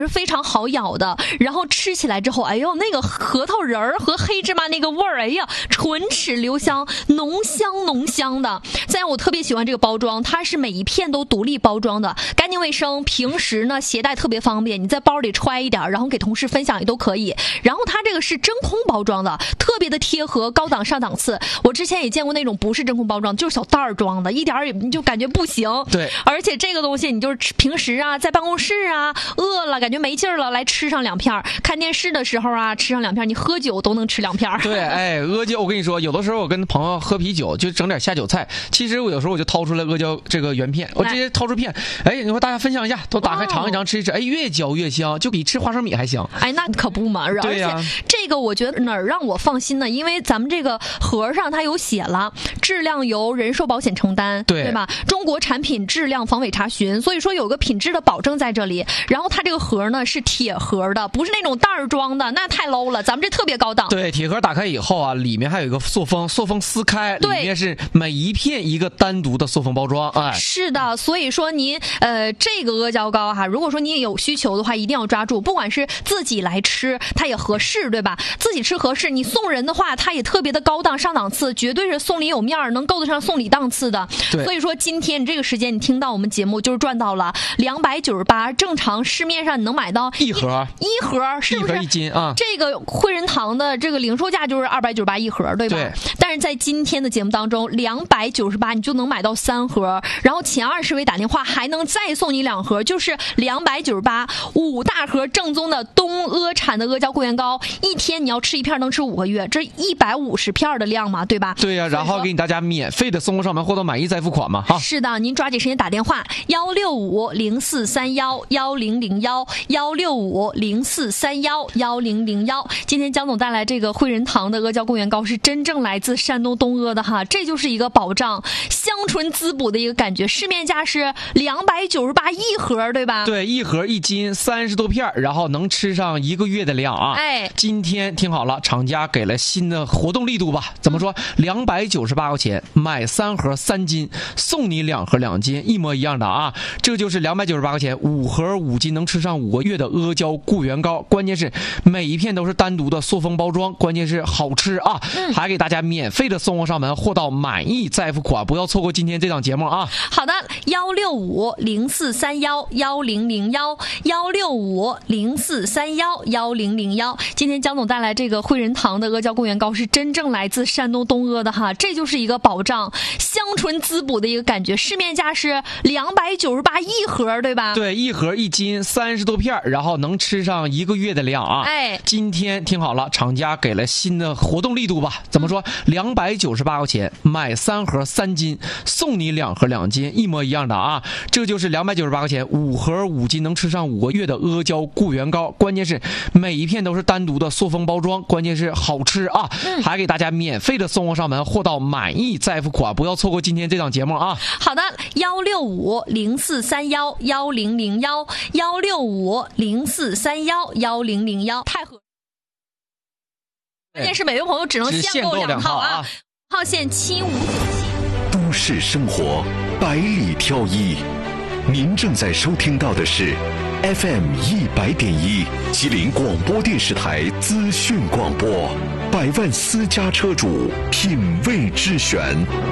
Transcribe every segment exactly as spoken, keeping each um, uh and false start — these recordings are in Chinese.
是非常好咬的，然后吃起来之后，哎呦，那个核桃仁儿和黑芝麻那个味儿，哎呀，唇齿留香，浓香浓香的。再我特别喜欢这个包装，它是每一片都独立包装的，干净卫生，平时呢携带特别方便，你在包里揣一点，然后给同事分享也都可以。然后它这个是真空包装的，特别的贴合，高档上档次。我之前也见过那种不是真空包装，就是小袋儿装的，一点也就感觉不行。 对， 而且这个东西你就是吃平时啊，在办公室啊，饿了感觉没劲儿了，来吃上两片，看电视的时候啊吃上两片，你喝酒都能吃两片。 对，哎，阿胶，我跟你说，有的时候我跟朋友喝啤酒就整点下酒菜，其实我有时候我就掏出来阿胶这个原片，我直接掏出片，哎，你说大家分享一下，都打开尝一尝，吃一吃，哎，越嚼越香，就比吃花生米还香。 哎，那可不嘛，而且这个我觉得哪儿让我放心呢？因为咱们这个盒上它有写了，质量由人寿保险承担，对对吧？中国产品质量防伪查询，所以说有个品质的保证在这里。然后它这个盒呢是铁盒的，不是那种袋儿装的，那太 low 了。咱们这特别高档。 对，铁盒打开以后啊，里面还有一个塑封，塑封撕开，里面是每一片一个单独的塑封包装。哎， 是的，所以说您呃这个阿胶糕哈，如果说你有需求的话，一定要抓住，不管是自己来吃，它也合适，对吧？自己吃合适，你送人的话，它也特别的高档上档次，绝对是送礼有面儿，能够得上送礼档次的。 对， 所以说今天你这个时间你听到我们节目就是赚到了两百九十八，正常市面上你能买到一盒一盒是不是？ 一盒一斤啊。 这个汇仁堂的这个零售价就是二百九十八一盒，对吧？ 对。 但是在今天的节目当中，两百九十八你就能买到三盒，然后前二十位打电话还能再送你两盒，就是两百九十八五大盒正宗的东阿产的阿胶桂圆糕，一天你要吃一片能吃五个月，这一百五十片的量嘛，对吧？ 对呀、啊，然后给你大家免费的送货上门，货到满意再付款嘛，哈。 是的，您抓紧时间打电话幺六五零四三幺幺零零幺幺六五零四三幺幺零零幺。今天江总带来这个汇仁堂的阿胶桂圆糕是真正来自山东东阿的哈，这就是一个保障香醇滋补的一个感觉。市面价是两百九十八一盒，对吧？ 对，一盒一斤，三十多片，然后能吃上一个月的量啊。 哎， 今天听好了，厂家给了新的活动力度吧？怎么说？两百九十八块钱买三盒三斤，送你两盒两斤，一模一样的啊！这就是两百九十八块钱五盒五斤，能吃上五个月的阿胶桂圆糕。关键是每一片都是单独的塑封包装，关键是好吃啊！嗯、还给大家免费的送货上门，货到满意再付款，不要错过今天这档节目啊！ 好的，幺六五零四三幺幺零零幺幺六五零四三幺幺零零幺。今天江总带来这个汇仁堂的阿胶桂圆糕是真正来自山东东阿的哈，这就是一个保障香醇滋补的一个感觉。市面价是两百九十八一盒，对吧？ 对，一盒一斤，三十多片，然后能吃上一个月的量啊！ 哎， 今天听好了，厂家给了新的活动力度吧？怎么说？两百九十八块钱买三盒三斤，送你两盒两斤，一模一样的啊！这就是两百九十八块钱五盒五斤，能吃上五个月的阿胶桂圆糕。关键是每一片都是单独的塑封包装，关键是好吃啊！嗯、还给大家免费的送货上门，货到满意再付款，不要错过今天这档节目啊！ 好的，幺六五零四三幺幺零零幺幺六五零四三幺幺零零幺，太合。关键是每位朋友只能限购两套啊，号线七五九七。 都市生活百里挑一，您正在收听到的是 F M 一百点一吉林广播电视台资讯广播，百万私家车主品味之选。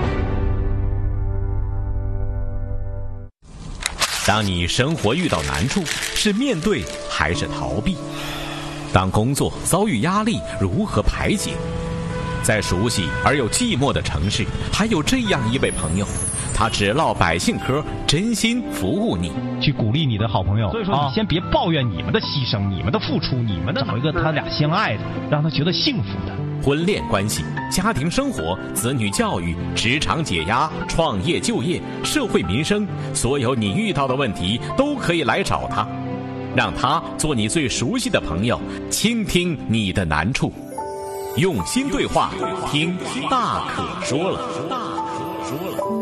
当你生活遇到难处，是面对还是逃避？当工作遭遇压力，如何排解？在熟悉而又寂寞的城市，还有这样一位朋友，他只唠百姓嗑，真心服务你， 去鼓励你的好朋友。所以说，你先别抱怨你们的牺牲、你们的付出、你们的找一个他俩相爱的，让他觉得幸福的。 婚恋关系、家庭生活、子女教育、职场解压、创业就业、社会民生，所有你遇到的问题都可以来找他，让他做你最熟悉的朋友，倾听你的难处，用心对话，听大可说了。